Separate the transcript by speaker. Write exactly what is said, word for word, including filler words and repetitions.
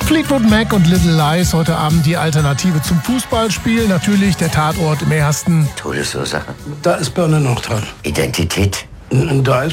Speaker 1: Fleetwood Mac und Little Lies heute Abend die Alternative zum Fußballspiel. Natürlich der Tatort im ersten.
Speaker 2: Todesursache.
Speaker 3: Da ist Birne noch dran.
Speaker 2: Identität.
Speaker 3: Da ist